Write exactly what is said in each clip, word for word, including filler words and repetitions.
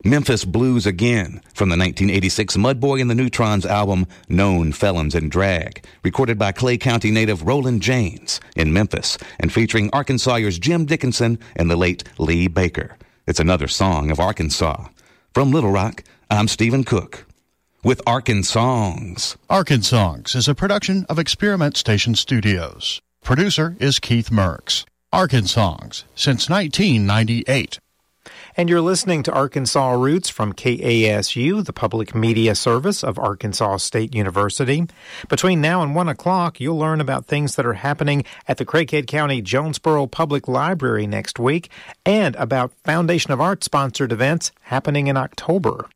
Memphis Blues Again from the nineteen eighty-six Mudboy and the Neutrons album Known Felons in Drag, recorded by Clay County native Roland James in Memphis and featuring Arkansasiers Jim Dickinson and the late Lee Baker. It's another song of Arkansas. From Little Rock, I'm Stephen Cook with Arkansongs. Arkansongs is a production of Experiment Station Studios. Producer is Keith Merks. Arkansongs since nineteen ninety-eight. And you're listening to Arkansas Roots from K A S U, the public media service of Arkansas State University. Between now and one o'clock, you'll learn about things that are happening at the Craighead County Jonesboro Public Library next week and about Foundation of Arts sponsored events happening in October.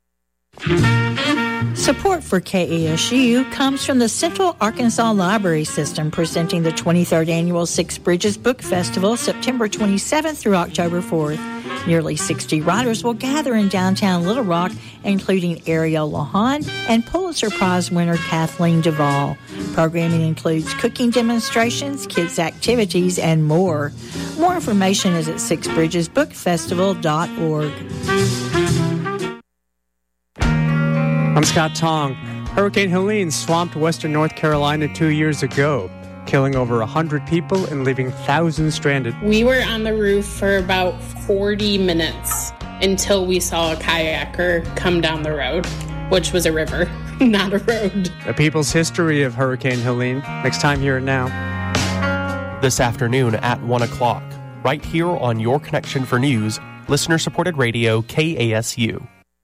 Support for K A S U comes from the Central Arkansas Library System, presenting the twenty-third Annual Six Bridges Book Festival, September twenty-seventh through October fourth. Nearly sixty writers will gather in downtown Little Rock, including Ariel Lahan and Pulitzer Prize winner Kathleen Duvall. Programming includes cooking demonstrations, kids' activities, and more. More information is at six bridges book festival dot org. I'm Scott Tong. Hurricane Helene swamped western North Carolina two years ago, killing over one hundred people and leaving thousands stranded. We were on the roof for about forty minutes until we saw a kayaker come down the road, which was a river, not a road. The people's history of Hurricane Helene, next time here and now. This afternoon at one o'clock, right here on Your Connection for News, listener-supported radio K A S U.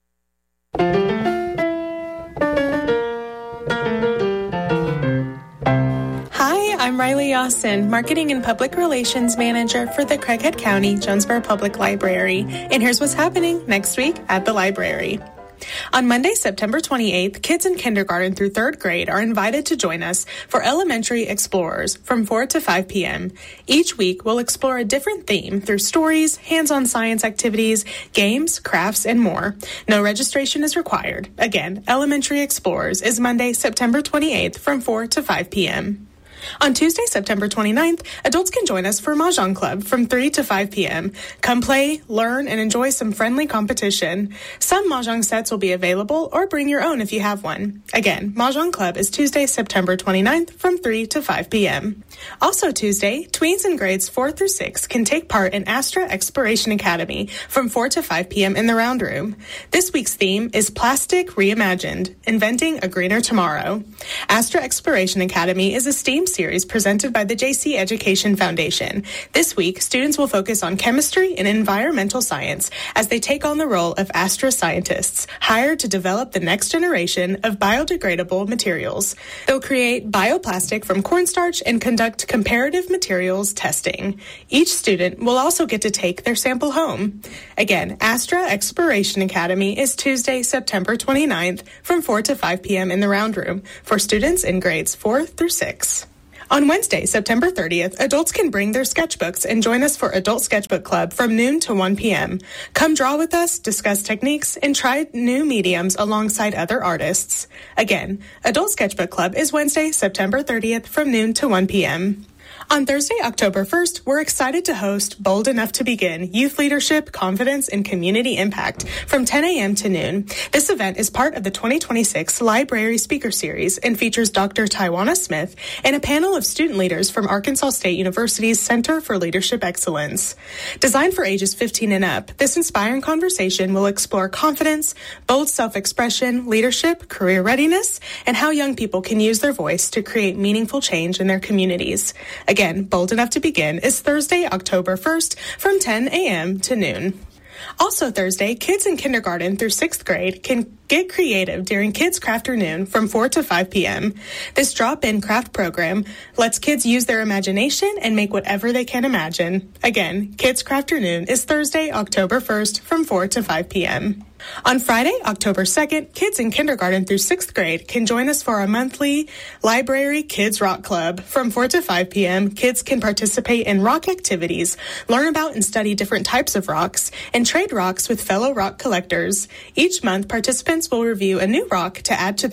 I'm Riley Austin, Marketing and Public Relations Manager for the Craighead County Jonesboro Public Library. And here's what's happening next week at the library. On Monday, September twenty-eighth, kids in kindergarten through third grade are invited to join us for Elementary Explorers from four to five p.m. Each week, we'll explore a different theme through stories, hands-on science activities, games, crafts, and more. No registration is required. Again, Elementary Explorers is Monday, September twenty-eighth from four to five p.m. On Tuesday, September twenty-ninth, adults can join us for Mahjong Club from three to five p.m. Come play, learn, and enjoy some friendly competition. Some Mahjong sets will be available, or bring your own if you have one. Again, Mahjong Club is Tuesday, September twenty-ninth from three to five p.m. Also Tuesday, tweens in grades four through six can take part in Astra Exploration Academy from four to five p.m. in the Round Room. This week's theme is Plastic Reimagined, Inventing a Greener Tomorrow. Astra Exploration Academy is a STEAM series presented by the J C Education Foundation. This week, students will focus on chemistry and environmental science as they take on the role of Astra scientists, hired to develop the next generation of biodegradable materials. They'll create bioplastic from cornstarch and conduct comparative materials testing. Each student will also get to take their sample home. Again, Astra Exploration Academy is Tuesday, September twenty-ninth from four to five p.m. in the Round Room for students in grades four through six. On Wednesday, September thirtieth, adults can bring their sketchbooks and join us for Adult Sketchbook Club from noon to one p.m. Come draw with us, discuss techniques, and try new mediums alongside other artists. Again, Adult Sketchbook Club is Wednesday, September thirtieth from noon to one p.m. On Thursday, October first, we're excited to host Bold Enough to Begin, Youth Leadership, Confidence, and Community Impact from ten a.m. to noon. This event is part of the twenty twenty-six Library Speaker Series and features Doctor Tywana Smith and a panel of student leaders from Arkansas State University's Center for Leadership Excellence. Designed for ages fifteen and up, this inspiring conversation will explore confidence, bold self-expression, leadership, career readiness, and how young people can use their voice to create meaningful change in their communities. Again, Bold Enough to Begin is Thursday, October first from ten a.m. to noon. Also Thursday, kids in kindergarten through sixth grade can get creative during Kids Crafternoon from four to five p.m. This drop-in craft program lets kids use their imagination and make whatever they can imagine. Again, Kids Crafternoon is Thursday, October first from four to five p.m. On Friday, October second, kids in kindergarten through sixth grade can join us for our monthly Library Kids Rock Club. From four to five p.m., kids can participate in rock activities, learn about and study different types of rocks, and trade rocks with fellow rock collectors. Each month, participants will review a new rock to add to their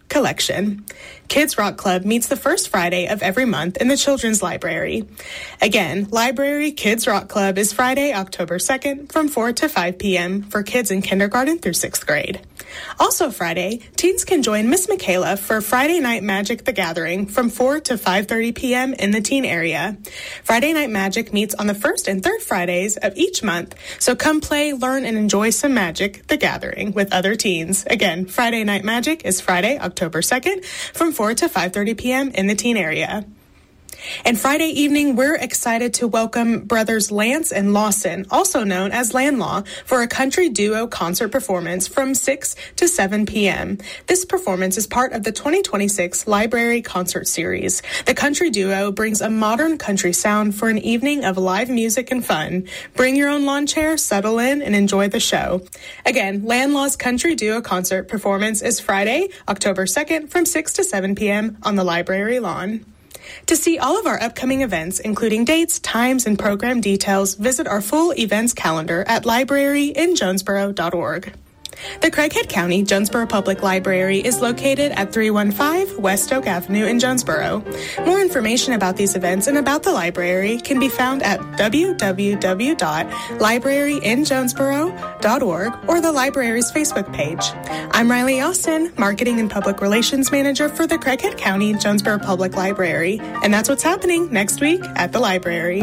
Collection. Kids Rock Club meets the first Friday of every month in the Children's Library. Again, Library Kids Rock Club is Friday, October second from four to five p.m. for kids in kindergarten through sixth grade. Also Friday, teens can join Miss Michaela for Friday Night Magic the Gathering from four to five thirty p.m. in the teen area. Friday Night Magic meets on the first and third Fridays of each month, so come play, learn, and enjoy some Magic the Gathering with other teens. Again, Friday Night Magic is Friday, October second from four to five thirty p.m. in the teen area. And Friday evening, we're excited to welcome brothers Lance and Lawson, also known as Landlaw, for a country duo concert performance from six to seven p.m. This performance is part of the twenty twenty-six Library Concert Series. The country duo brings a modern country sound for an evening of live music and fun. Bring your own lawn chair, settle in, and enjoy the show. Again, Landlaw's country duo concert performance is Friday, October second from six to seven p.m. on the library lawn. To see all of our upcoming events, including dates, times, and program details, visit our full events calendar at library in jonesboro dot org. The Craighead County Jonesboro Public Library is located at three one five West Oak Avenue in Jonesboro. More information about these events and about the library can be found at w w w dot library in jonesboro dot org or the library's Facebook page. I'm Riley Austin, Marketing and Public Relations Manager for the Craighead County Jonesboro Public Library, and that's what's happening next week at the library.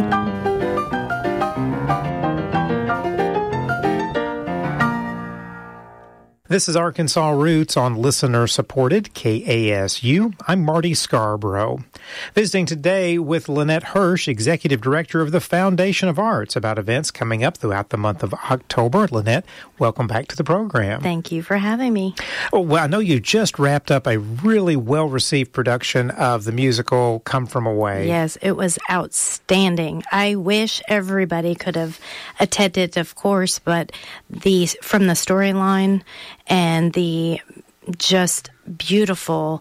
This is Arkansas Roots on listener-supported K A S U. I'm Marty Scarborough. Visiting today with Lynette Hirsch, Executive Director of the Foundation of Arts, about events coming up throughout the month of October. Lynette, welcome back to the program. Thank you for having me. Oh, well, I know you just wrapped up a really well-received production of the musical Come From Away. Yes, it was outstanding. I wish everybody could have attended, of course, but the from the storyline and the just beautiful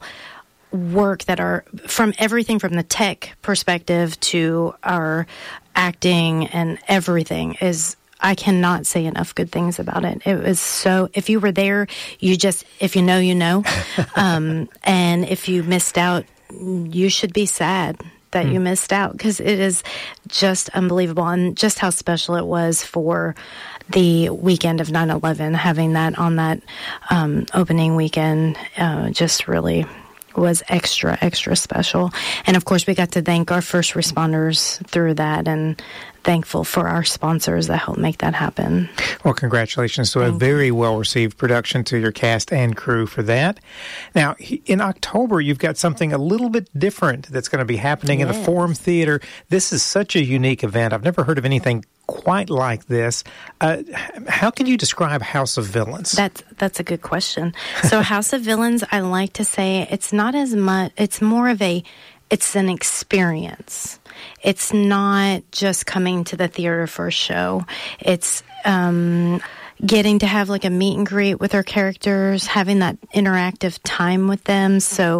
work that are from everything from the tech perspective to our acting and everything is, I cannot say enough good things about it. It was so, if you were there, you just, if you know, you know. um, and if you missed out, you should be sad that mm. you missed out, because it is just unbelievable, and just how special it was for the weekend of nine eleven, having that on that um, opening weekend uh, just really was extra, extra special. And of course, we got to thank our first responders through that, and thankful for our sponsors that helped make that happen. Well, congratulations to a Thank very well-received production, to your cast and crew for that. Now, in October, you've got something a little bit different that's going to be happening yes. in the Forum Theater. This is such a unique event. I've never heard of anything quite like this. Uh, how can you describe House of Villains? That's that's a good question. So House of Villains, I like to say it's not as much, it's more of a, it's an experience. It's not just coming to the theater for a show. It's um, getting to have like a meet and greet with our characters, having that interactive time with them. So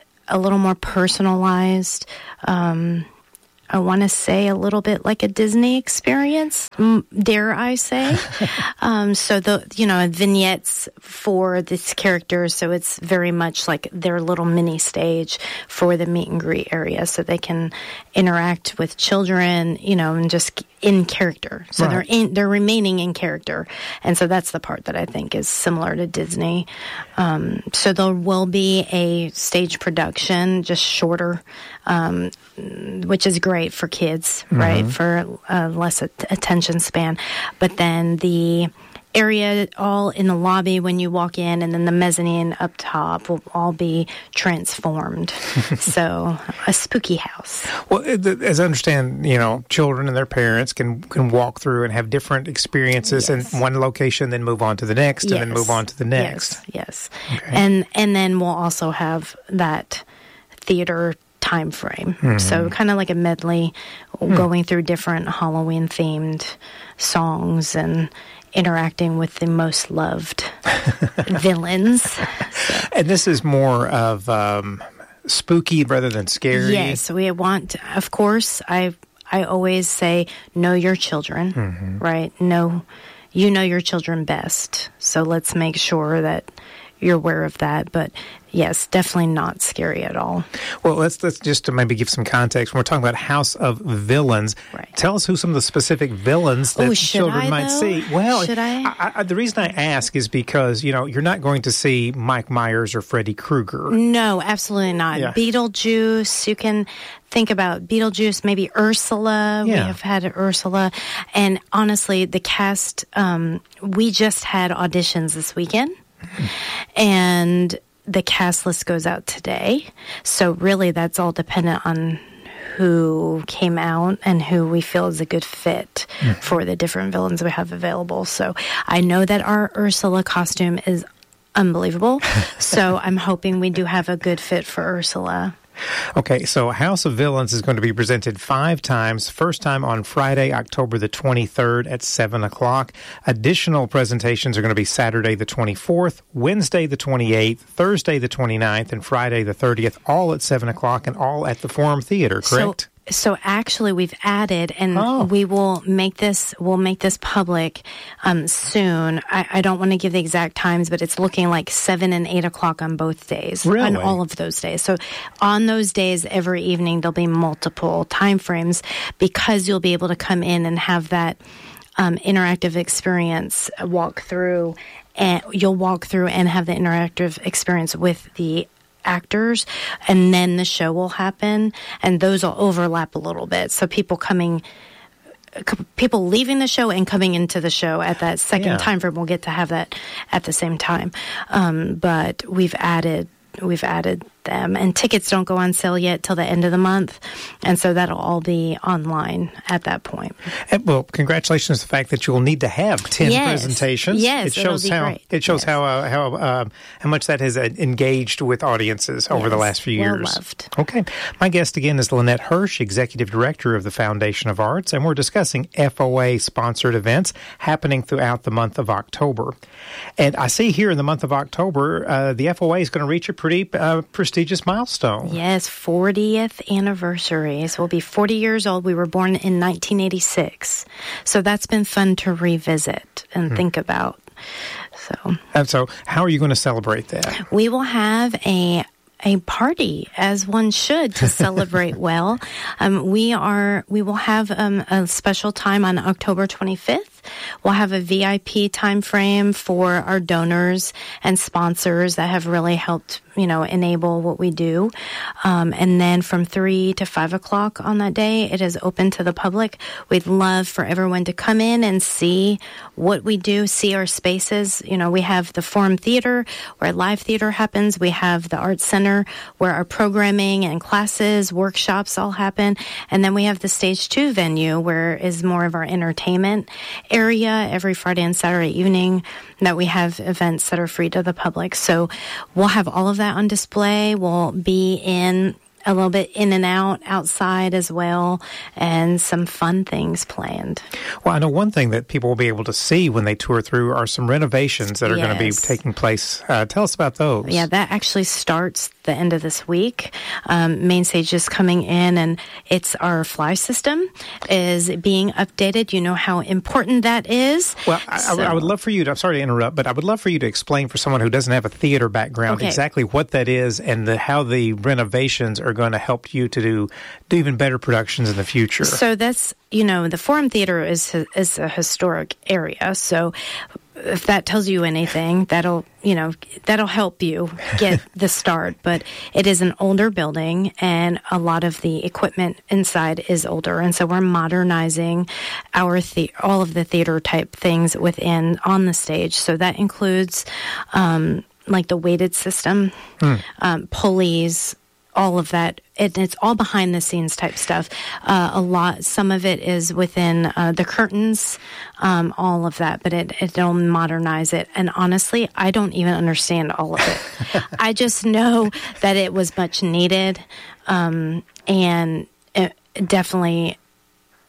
a little more personalized. Um, I want to say a little bit like a Disney experience, dare I say. um, so the, you know, vignettes for these characters. So it's very much like their little mini stage for the meet and greet area, so they can interact with children, you know, and just in character. So right. they're in, they're remaining in character. And so that's the part that I think is similar to Disney. Um, so there will be a stage production, just shorter, um, which is great for kids, mm-hmm. right? For uh, less at- attention span. But then the area all in the lobby when you walk in, and then the mezzanine up top will all be transformed. So a spooky house. Well, as I understand, you know, children and their parents can can walk through and have different experiences yes. in one location, then move on to the next, yes. and then move on to the next. Yes, yes. Okay. And and then we'll also have that theater time frame. Mm-hmm. So kind of like a medley mm. going through different Halloween themed songs and interacting with the most loved villains. So. And this is more of um, spooky rather than scary. Yes, we want, of course, I I always say, know your children, mm-hmm. right? Know, you know your children best. So let's make sure that you're aware of that. But yes, definitely not scary at all. Well, let's let's just to maybe give some context. When we're talking about House of Villains, right. Tell us who some of the specific villains that oh, children I, might though? see. Well, should I? I, I? The reason I ask is because, you know, you're not going to see Mike Myers or Freddy Krueger. No, absolutely not. Yeah. Beetlejuice, you can think about Beetlejuice, maybe Ursula. Yeah. We have had Ursula. And honestly, the cast, um, we just had auditions this weekend. Mm-hmm. And the cast list goes out today. So really, that's all dependent on who came out and who we feel is a good fit mm. for the different villains we have available. So I know that our Ursula costume is unbelievable. So I'm hoping we do have a good fit for Ursula. Okay, so House of Villains is going to be presented five times. First time on Friday, October the twenty-third at seven o'clock. Additional presentations are going to be Saturday the twenty-fourth, Wednesday the twenty-eighth, Thursday the twenty-ninth, and Friday the thirtieth, all at seven o'clock and all at the Forum Theater, correct? So- So actually, we've added, and oh. we will make this. We'll make this public um, soon. I, I don't want to give the exact times, but it's looking like seven and eight o'clock on both days. Really? On all of those days. So on those days, every evening there'll be multiple time frames because you'll be able to come in and have that um, interactive experience walk through, and you'll walk through and have the interactive experience with the actors, and then the show will happen, and those will overlap a little bit. So people coming, people leaving the show and coming into the show at that second yeah. time frame will get to have that at the same time. Um, but we've added, we've added them, and tickets don't go on sale yet till the end of the month, and so that'll all be online at that point. And, well, congratulations on the fact that you will need to have ten yes. presentations. Yes, it shows it'll be how great. it shows yes. how uh, how uh, how much that has uh, engaged with audiences over yes. the last few well years. Loved. Okay, my guest again is Lynette Hirsch, Executive Director of the Foundation of Arts, and we're discussing F O A sponsored events happening throughout the month of October. And I see here in the month of October, uh, the F O A is going to reach a pretty uh, prestigious milestone. Yes, fortieth anniversary. So we'll be forty years old. We were born in nineteen eighty-six. So that's been fun to revisit and hmm. think about. So, and so how are you going to celebrate that? We will have a a party, as one should, to celebrate well. Um, we are. We will have um, a special time on October twenty-fifth. We'll have a V I P time frame for our donors and sponsors that have really helped, you know, enable what we do. Um, and then from three to five o'clock on that day, it is open to the public. We'd love for everyone to come in and see what we do, see our spaces. You know, we have the Forum Theater where live theater happens. We have the Arts Center where our programming and classes, workshops all happen. And then we have the Stage Two venue where is more of our entertainment area every Friday and Saturday evening that we have events that are free to the public. So we'll have all of that on display. We'll be in a little bit in and out outside as well, and some fun things planned. Well, I know one thing that people will be able to see when they tour through are some renovations that are yes. going to be taking place. Uh, tell us about those. Yeah, that actually starts the end of this week. Um, Main Stage is coming in, and it's our fly system is being updated. You know how important that is. Well, I, so. I, I would love for you to, I'm sorry to interrupt, but I would love for you to explain for someone who doesn't have a theater background okay. exactly what that is and the, how the renovations are going to help you to do, do even better productions in the future. So that's, you know, the Forum Theater is is a historic area. So if that tells you anything, that'll, you know, that'll help you get the start. But it is an older building, and a lot of the equipment inside is older. And so we're modernizing our the- all of the theater type things within on the stage. So that includes um, like the weighted system, hmm. um, pulleys, all of that. It, it's all behind the scenes type stuff. Uh, a lot, some of it is within uh, the curtains, um, all of that, but it, it'll modernize it. And honestly, I don't even understand all of it. I just know that it was much needed. Um, and it definitely,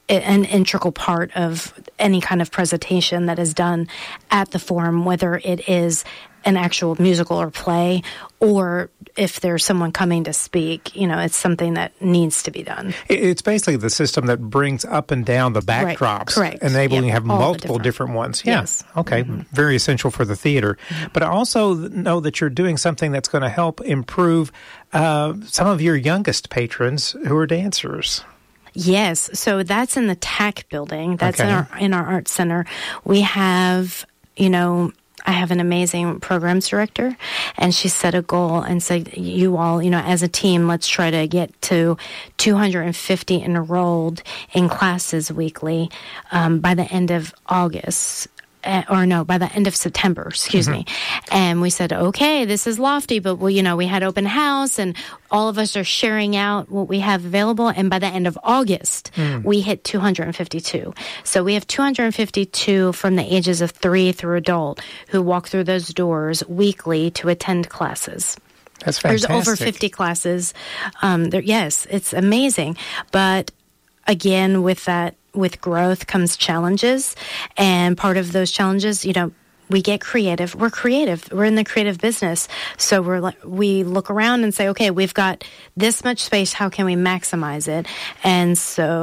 an integral part of any kind of presentation that is done at the forum, whether it is an actual musical or play, or if there's someone coming to speak, you know, it's something that needs to be done. It's basically the system that brings up and down the backdrops, right. Correct. enabling yep. you to have All multiple different. different ones. Yeah. Yes. Okay. Mm-hmm. Very essential for the theater. Mm-hmm. But I also know that you're doing something that's going to help improve uh, some of your youngest patrons who are dancers. Yes, so that's in the T A C building. That's okay. in our in our art center. We have, you know, I have an amazing programs director, and she set a goal and said, you all, you know, as a team, let's try to get to two hundred fifty enrolled in classes weekly um, by the end of August. Uh, or no, by the end of September, excuse mm-hmm. me. And we said, okay, this is lofty, but we, you know, we had open house and all of us are sharing out what we have available. And by the end of August, mm. we hit two hundred fifty-two. So we have two hundred fifty-two from the ages of three through adult who walk through those doors weekly to attend classes. That's fantastic. There's over fifty classes. Um, there, yes, it's amazing. But again, with that, with growth comes challenges, and part of those challenges, you know, we get creative. We're creative. We're in the creative business. So we're like, we look around and say, okay, we've got this much space. How can we maximize it? And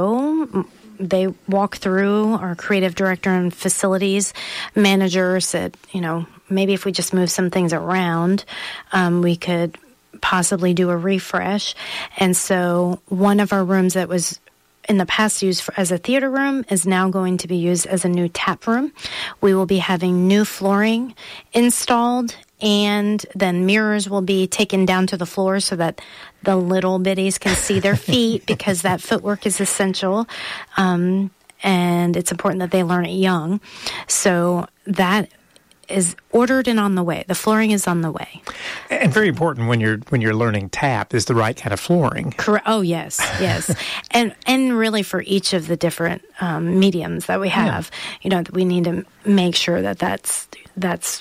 so they walk through, our creative director and facilities manager said, you know, maybe if we just move some things around, um, we could possibly do a refresh. And so one of our rooms that was in the past used for, as a theater room is now going to be used as a new tap room. We will be having new flooring installed, and then mirrors will be taken down to the floor so that the little bitties can see their feet because that footwork is essential. Um, and it's important that they learn it young. So that is ordered and on the way. The flooring is on the way. And very important when you're when you're learning tap is the right kind of flooring. Correct. Oh, yes, yes. and and really for each of the different um, mediums that we have, yeah. you know, we need to make sure that that's that's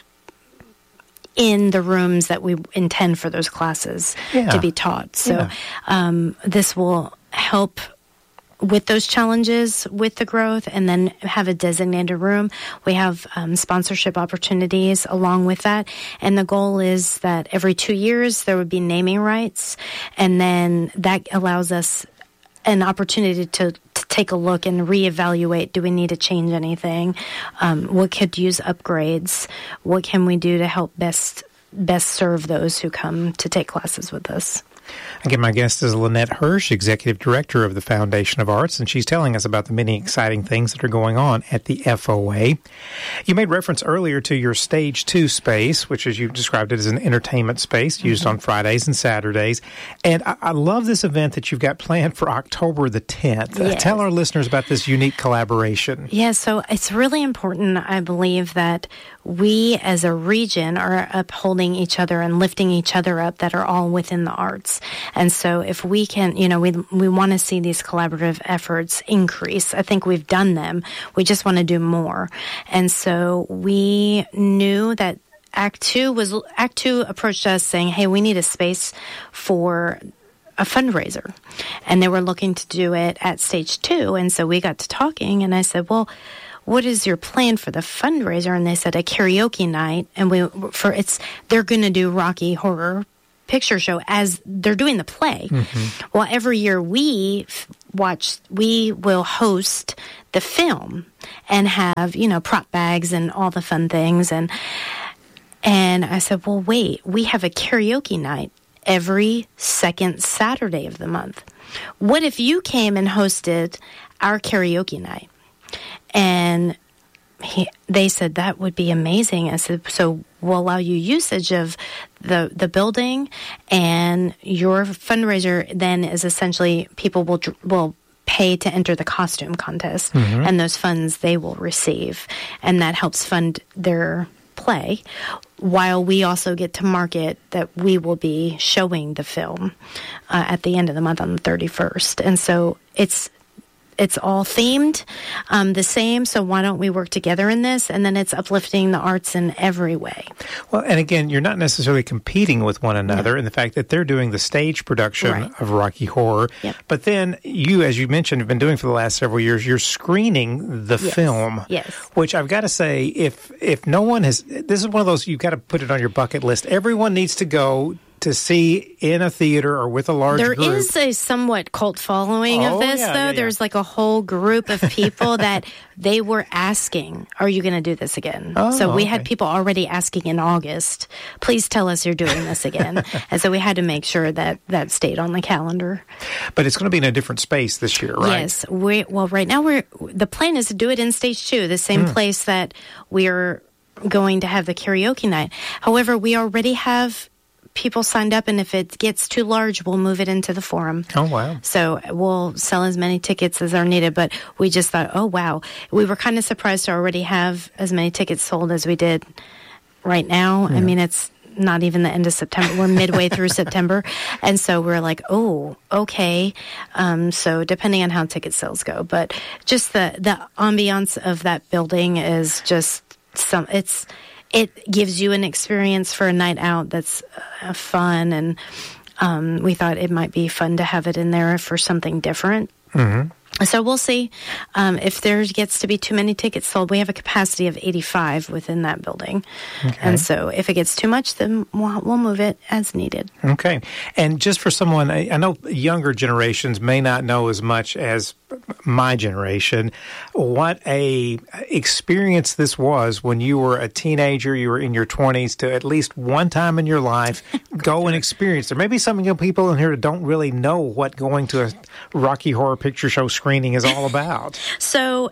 in the rooms that we intend for those classes yeah. to be taught. So yeah. um, this will help with those challenges, with the growth, and then have a designated room. We have um, sponsorship opportunities along with that. And the goal is that every two years there would be naming rights. And then that allows us an opportunity to, to take a look and reevaluate. Do we need to change anything? Um, what could use upgrades? What can we do to help best best serve those who come to take classes with us? Again, my guest is Lynette Hirsch, Executive Director of the Foundation of Arts, and she's telling us about the many exciting things that are going on at the F O A. You made reference earlier to your Stage two space, which, as you described it, is an entertainment space used mm-hmm. on Fridays and Saturdays. And I, I love this event that you've got planned for October the tenth. Yes. Uh, tell our listeners about this unique collaboration. Yeah, so it's really important, I believe, that we as a region are upholding each other and lifting each other up that are all within the arts. And so if we can, you know, we we want to see these collaborative efforts increase. I think we've done them. We just want to do more. And so we knew that Act Two was, Act Two approached us saying, hey, we need a space for a fundraiser. And they were looking to do it at Stage Two. And so we got to talking, and I said, well, what is your plan for the fundraiser? And they said a karaoke night, and we for it's they're going to do Rocky Horror Picture Show as they're doing the play. Mm-hmm. Well, every year we watch, we will host the film and have, you know, prop bags and all the fun things. And and I said, well, wait, we have a karaoke night every second Saturday of the month. What if you came and hosted our karaoke night? And he, they said that would be amazing. I said, so we'll allow you usage of the the building, and your fundraiser then is essentially people will will pay to enter the costume contest, mm-hmm. and those funds they will receive, and that helps fund their play, while we also get to market that we will be showing the film uh, at the end of the month on the thirty-first. And so it's it's all themed um, the same. So why don't we work together in this? And then it's uplifting the arts in every way. Well, and again, you're not necessarily competing with one another no. in the fact that they're doing the stage production right. of Rocky Horror. Yep. But then you, as you mentioned, have been doing for the last several years, you're screening the yes. film. Yes. Which I've got to say, if if no one has, this is one of those, you've got to put it on your bucket list. Everyone needs to go to see in a theater or with a large there group. There is a somewhat cult following oh, of this, yeah, though. Yeah, yeah. There's like a whole group of people that they were asking, are you going to do this again? Oh, so we okay. had people already asking in August, please tell us you're doing this again. And so we had to make sure that that stayed on the calendar. But it's going to be in a different space this year, right? Yes. We, well, right now, we're the plan is to do it in stage two, the same mm. place that we're going to have the karaoke night. However, we already have people signed up, and if it gets too large, we'll move it into the forum. Oh, wow. So we'll sell as many tickets as are needed, but we just thought, oh, wow. We were kind of surprised to already have as many tickets sold as we did right now. Yeah. I mean, it's not even the end of September. We're midway through September. And so we're like, oh, okay. Um, so depending on how ticket sales go. But just the, the ambiance of that building is just some, it's, it gives you an experience for a night out that's uh, fun, and um, we thought it might be fun to have it in there for something different. Mm-hmm. So we'll see um, if there gets to be too many tickets sold. We have a capacity of eighty-five within that building. Okay. And so if it gets too much, then we'll, we'll move it as needed. Okay. And just for someone, I, I know younger generations may not know as much as my generation, what a experience this was when you were a teenager, you were in your twenties, to at least one time in your life go and experience. There may be some people in here that don't really know what going to a Rocky Horror Picture Show screening is all about. So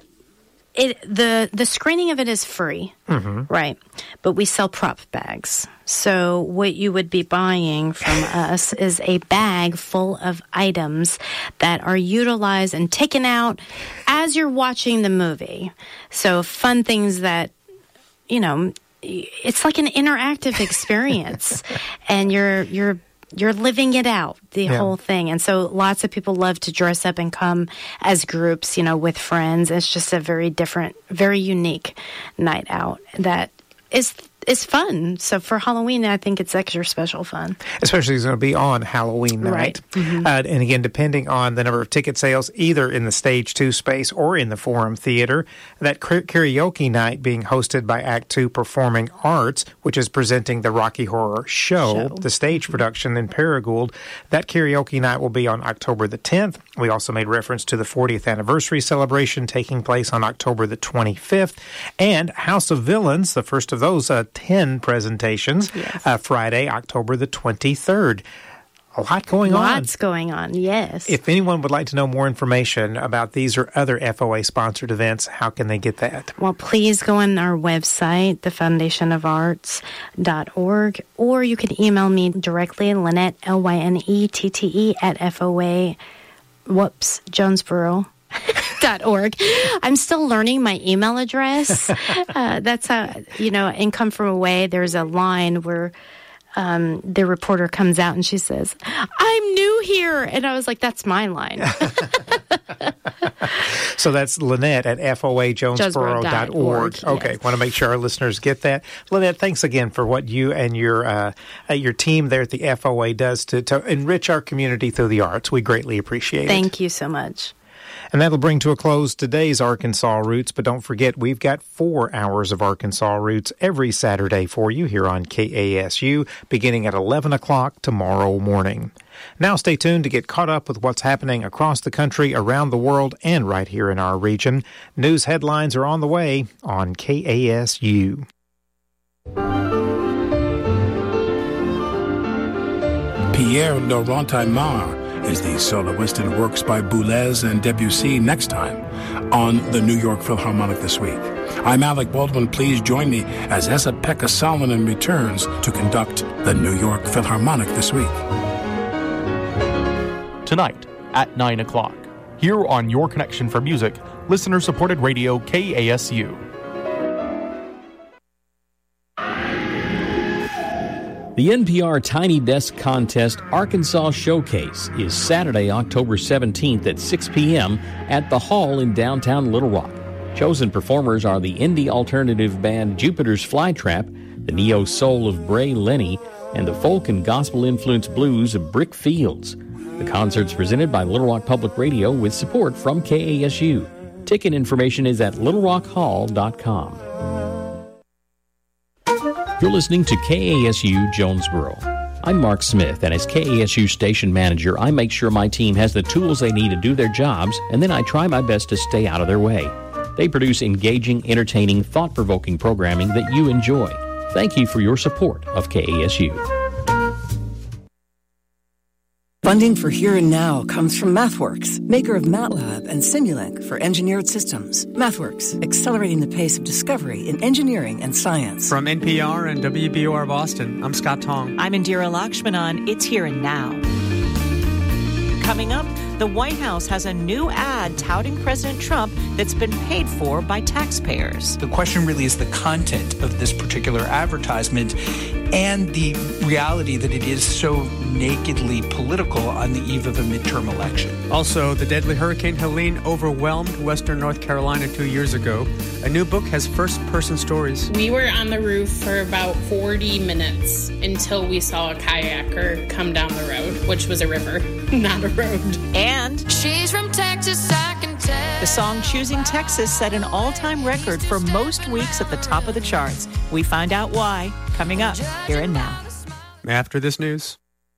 it the the screening of it is free, mm-hmm. right? But we sell prop bags. So what you would be buying from us is a bag full of items that are utilized and taken out as you're watching the movie. So fun things that, you know, it's like an interactive experience, and you're you're you're living it out, the yeah. whole thing. And so lots of people love to dress up and come as groups, you know, with friends. It's just a very different, very unique night out that is is fun. So for Halloween, I think it's extra special fun. Especially it's going to be on Halloween night. Right. Mm-hmm. Uh, and again, depending on the number of ticket sales, either in the Stage two space or in the Forum Theater, that karaoke night being hosted by Act two Performing Arts, which is presenting the Rocky Horror Show, Show. the stage production in Paragould, that karaoke night will be on October the tenth. We also made reference to the fortieth anniversary celebration taking place on October the twenty-fifth. And House of Villains, the first of those uh, ten presentations, yes. uh, Friday, October the twenty-third. A lot going Lots on. Lots going on, yes. If anyone would like to know more information about these or other F O A-sponsored events, how can they get that? Well, please go on our website, the foundation of arts dot org, or you can email me directly, Lynette, L Y N E T T E, at F O A, whoops, Jonesboro. Dot org. I'm still learning my email address. Uh, that's how, you know, in Come From Away, there's a line where um, the reporter comes out and she says, I'm new here. And I was like, that's my line. So that's Lynette at F O A Jonesboro dot org. Okay, yes. Want to make sure our listeners get that. Lynette, thanks again for what you and your uh, uh, your team there at the F O A does to, to enrich our community through the arts. We greatly appreciate Thank it. Thank you so much. And that'll bring to a close today's Arkansas Roots. But don't forget, we've got four hours of Arkansas Roots every Saturday for you here on K A S U, beginning at eleven o'clock tomorrow morning. Now stay tuned to get caught up with what's happening across the country, around the world, and right here in our region. News headlines are on the way on K A S U. Pierre Laurent Aymar is the soloist and works by Boulez and Debussy next time on the New York Philharmonic This Week. I'm Alec Baldwin. Please join me as Esa-Pekka Salonen returns to conduct the New York Philharmonic This Week. Tonight at nine o'clock, here on Your Connection for Music, listener-supported radio K A S U. The N P R Tiny Desk Contest Arkansas Showcase is Saturday, October seventeenth at six p.m. at the Hall in downtown Little Rock. Chosen performers are the indie alternative band Jupiter's Flytrap, the neo-soul of Bray Lenny, and the folk and gospel-influenced blues of Brick Fields. The concert's presented by Little Rock Public Radio with support from K A S U. Ticket information is at little rock hall dot com. You're listening to K A S U Jonesboro. I'm Mark Smith, and as K A S U station manager, I make sure my team has the tools they need to do their jobs, and then I try my best to stay out of their way. They produce engaging, entertaining, thought-provoking programming that you enjoy. Thank you for your support of K A S U. Funding for Here and Now comes from MathWorks, maker of MATLAB and Simulink for engineered systems. MathWorks, accelerating the pace of discovery in engineering and science. From N P R and W B O R Boston, I'm Scott Tong. I'm Indira Lakshmanan. It's Here and Now. Coming up, the White House has a new ad touting President Trump that's been paid for by taxpayers. The question really is the content of this particular advertisement and the reality that it is so nakedly political on the eve of a midterm election. Also, the deadly Hurricane Helene overwhelmed western North Carolina two years ago. A new book has first-person stories. We were on the roof for about forty minutes until we saw a kayaker come down the road, which was a river, not a road. And she's from Texas, I can tell. The song Choosing Texas set an all-time record for most weeks at the top of the charts. We find out why, coming up Here and Now. After this news.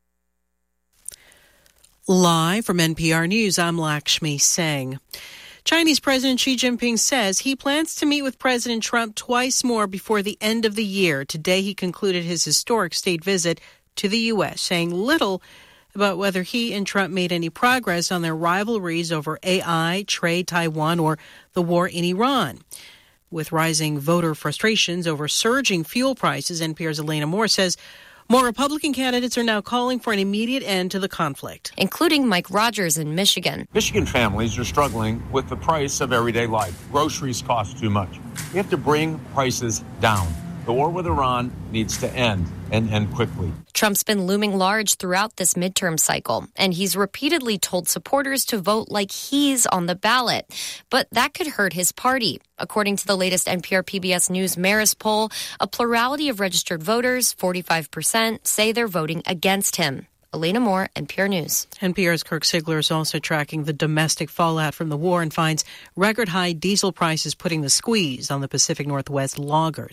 Live from N P R News, I'm Lakshmi Singh. Chinese President Xi Jinping says he plans to meet with President Trump twice more before the end of the year. Today, he concluded his historic state visit to the U S, saying little about whether he and Trump made any progress on their rivalries over A I, trade, Taiwan, or the war in Iran. With rising voter frustrations over surging fuel prices, N P R's Elena Moore says more Republican candidates are now calling for an immediate end to the conflict, including Mike Rogers in Michigan. Michigan families are struggling with the price of everyday life. Groceries cost too much. We have to bring prices down. The war with Iran needs to end, and end quickly. Trump's been looming large throughout this midterm cycle, and he's repeatedly told supporters to vote like he's on the ballot. But that could hurt his party. According to the latest N P R P B S News Marist poll, a plurality of registered voters, forty-five percent, say they're voting against him. Elena Moore, N P R News. N P R's Kirk Sigler is also tracking the domestic fallout from the war and finds record-high diesel prices putting the squeeze on the Pacific Northwest loggers.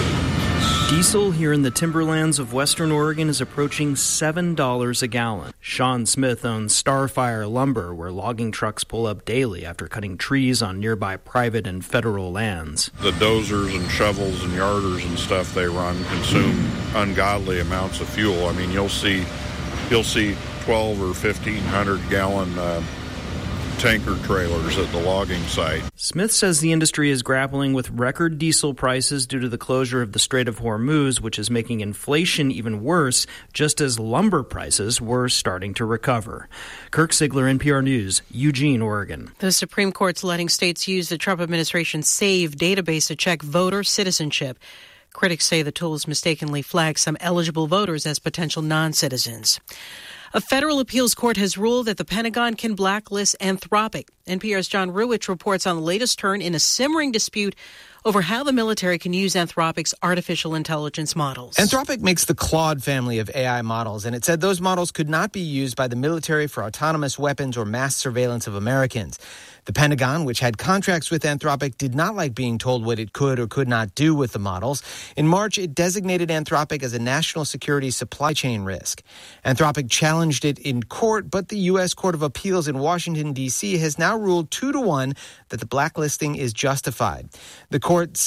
Diesel here in the timberlands of western Oregon is approaching seven dollars a gallon. Sean Smith owns Starfire Lumber, where logging trucks pull up daily after cutting trees on nearby private and federal lands. The dozers and shovels and yarders and stuff they run consume ungodly amounts of fuel. I mean, you'll see you'll see twelve or fifteen hundred gallon uh, tanker trailers at the logging site. Smith says the industry is grappling with record diesel prices due to the closure of the Strait of Hormuz, which is making inflation even worse, just as lumber prices were starting to recover. Kirk Sigler, N P R News, Eugene, Oregon. The Supreme Court's letting states use the Trump administration's SAVE database to check voter citizenship. Critics say the tools mistakenly flag some eligible voters as potential non-citizens. A federal appeals court has ruled that the Pentagon can blacklist Anthropic. N P R's John Ruwitch reports on the latest turn in a simmering dispute over how the military can use Anthropic's artificial intelligence models. Anthropic makes the Claude family of A I models, and it said those models could not be used by the military for autonomous weapons or mass surveillance of Americans. The Pentagon, which had contracts with Anthropic, did not like being told what it could or could not do with the models. In March, it designated Anthropic as a national security supply chain risk. Anthropic challenged it in court, but the U S Court of Appeals in Washington, D C has now ruled two to one that the blacklisting is justified. The court